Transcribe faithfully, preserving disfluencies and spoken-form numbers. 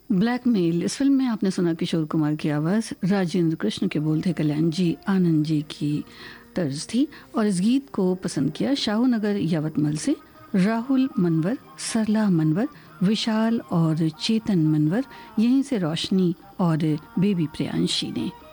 Blackmail, इस film में आपने सुना किशोर कुमार की आवाज़, राजेंद्र कृष्ण के बोल थे, कल्याण जी आनंद जी की तर्ज थी। और इस गीत को पसंद किया शाहूनगर यवतमल से राहुल मनवर, सरला मनवर, विशाल और चेतन मनवर, यहीं से रोशनी और बेबी प्रियांशी ने।